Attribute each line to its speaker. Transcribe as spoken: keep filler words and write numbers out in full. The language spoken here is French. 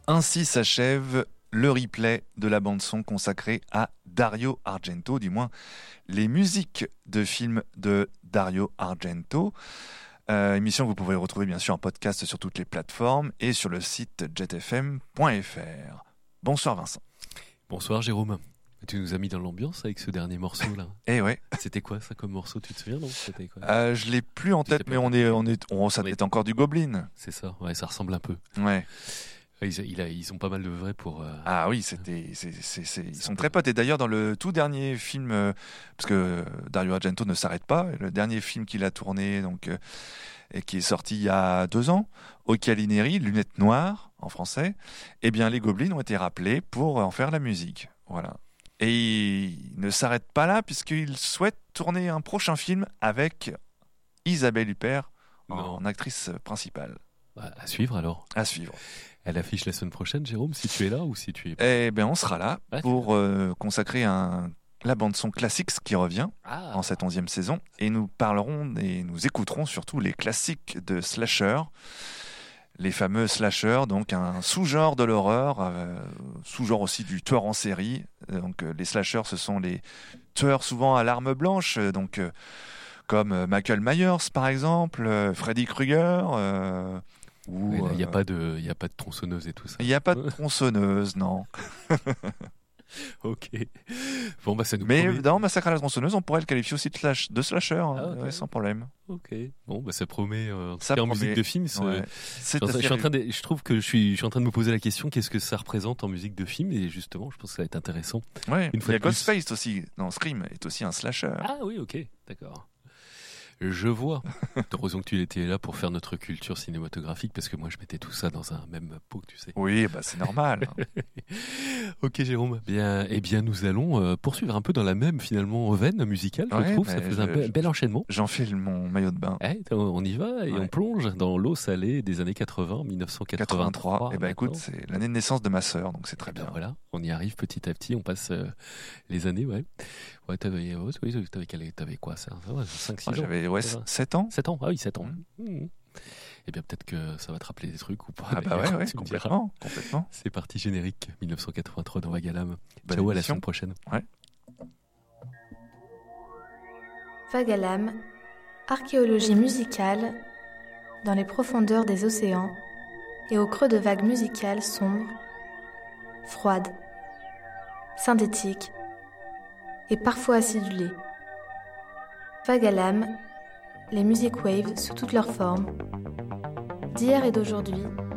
Speaker 1: Ainsi s'achève le replay de la bande-son consacrée à Dario Argento, du moins les musiques de films de Dario Argento. Euh, émission que vous pouvez retrouver bien sûr en podcast sur toutes les plateformes et sur le site jet f m point f r. Bonsoir Vincent.
Speaker 2: Bonsoir Jérôme. Tu nous as mis dans l'ambiance avec ce dernier morceau là.
Speaker 1: Eh ouais.
Speaker 2: C'était quoi ça comme morceau, tu te souviens non C'était quoi
Speaker 1: euh, Je l'ai plus en tête, mais on est, on est, on, ça
Speaker 2: on est...
Speaker 1: est encore du Goblin.
Speaker 2: C'est ça, ouais, ça ressemble un peu.
Speaker 1: Ouais.
Speaker 2: Ils, il a, ils ont pas mal de vrais pour. Euh...
Speaker 1: Ah oui, c'était, c'est, c'est, c'est, ils sont très potes. Et d'ailleurs, dans le tout dernier film, euh, parce que Dario Argento ne s'arrête pas, le dernier film qu'il a tourné, donc, euh, et qui est sorti il y a deux ans, Occhiali Neri, Lunettes Noires en français, eh bien, les Gobelins ont été rappelés pour en faire la musique. Voilà. Et il ne s'arrête pas là, puisqu'il souhaite tourner un prochain film avec Isabelle Huppert en, en actrice principale.
Speaker 2: Bah, à suivre alors.
Speaker 1: À suivre.
Speaker 2: Elle affiche la semaine prochaine, Jérôme, si tu es là ou si tu es pas.
Speaker 1: Eh bien, on sera là ah, pour euh, consacrer un, la bande-son classique qui revient ah. en cette onzième saison. Et nous parlerons et nous écouterons surtout les classiques de slasher, les fameux slashers, donc un sous-genre de l'horreur, euh, sous-genre aussi du tueur en série. Donc euh, les slashers, ce sont les tueurs souvent à l'arme blanche, donc euh, comme euh, Michael Myers par exemple, euh, Freddy Krueger. Euh,
Speaker 2: Il n'y a, euh, a pas de tronçonneuse et tout ça.
Speaker 1: Il n'y a pas de tronçonneuse, non.
Speaker 2: Ok. Bon, bah, ça nous
Speaker 1: Mais
Speaker 2: promet...
Speaker 1: dans Massacre à la tronçonneuse, on pourrait le qualifier aussi de, slash, de slasher, ah, hein,
Speaker 2: okay.
Speaker 1: ouais, sans problème.
Speaker 2: Ok. Bon, bah, ça promet. Euh, en,
Speaker 1: ça
Speaker 2: cas,
Speaker 1: promet.
Speaker 2: En musique de film,
Speaker 1: ouais.
Speaker 2: c'est je, je, suis en train de, je trouve que je suis, je suis en train de me poser la question qu'est-ce que ça représente en musique de film et justement, je pense que ça va être intéressant.
Speaker 1: Ouais. Une fois Il y a Ghostface aussi. Non, Scream est aussi un slasher.
Speaker 2: Ah oui, ok, d'accord. Je vois. Heureusement que tu étais là pour faire notre culture cinématographique, parce que moi je mettais tout ça dans un même pot, tu sais.
Speaker 1: Oui, bah c'est normal.
Speaker 2: Ok Jérôme, bien, eh bien nous allons euh, poursuivre un peu dans la même finalement veine musicale, je ouais, trouve. Ça faisait je, un bel, bel enchaînement.
Speaker 1: J'enfile mon maillot de bain.
Speaker 2: Eh, on y va et ouais. on plonge dans l'eau salée des années quatre-vingts, dix-neuf cent quatre-vingt-trois.
Speaker 1: quatre-vingt-trois. Eh ben écoute, c'est l'année de naissance de ma sœur, donc c'est très
Speaker 2: et
Speaker 1: bien.
Speaker 2: Ben voilà, on y arrive petit à petit, on passe euh, les années, ouais. Ouais, t'avais, ouais, t'avais, t'avais, t'avais quoi ça ouais, cinq six
Speaker 1: ah,
Speaker 2: ans.
Speaker 1: J'avais ouais, sept ans.
Speaker 2: sept ans, ah oui, sept ans. Mmh. Mmh. Eh bien, peut-être que ça va te rappeler des trucs ou pas.
Speaker 1: Ah bah ouais, ouais complètement, complètement.
Speaker 2: C'est parti générique, dix-neuf cent quatre-vingt-trois dans Vagalam.
Speaker 1: Bonne
Speaker 2: Ciao,
Speaker 1: émission.
Speaker 2: À la semaine prochaine.
Speaker 1: Ouais.
Speaker 3: Vagalam, archéologie musicale dans les profondeurs des océans et au creux de vagues musicales sombres, froides, synthétiques et parfois acidulées. Vagalam, les music waves sous toutes leurs formes, d'hier et d'aujourd'hui,